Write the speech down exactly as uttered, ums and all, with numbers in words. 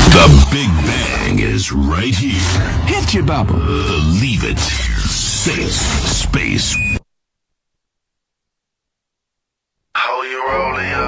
The Big Bang is right here. Hit you, Bubba. Believe it. Safe space. How you rolling, yo?